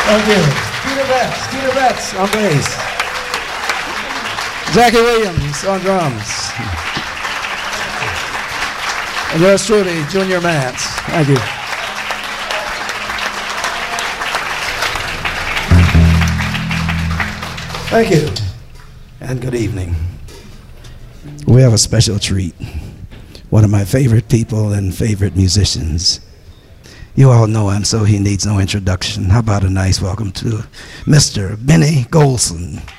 Thank you. Skeeter Betts on bass. Jackie Williams on drums. And yours truly, Junior Mance. Thank you. Thank you. And good evening. We have a special treat. One of my favorite people and favorite musicians. You all know him, so he needs no introduction. How about a nice welcome to Mr. Benny Golson.